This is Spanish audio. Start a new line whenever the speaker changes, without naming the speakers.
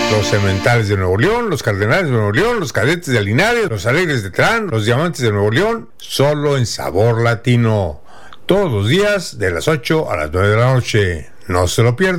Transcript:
Los Cementales de Nuevo León, los Cardenales de Nuevo León, los Cadetes de Linares, los Alegres de Terán, los Diamantes de Nuevo León, solo en Sabor Latino. Todos los días de las 8 a las 9 de la noche. No se lo pierdan.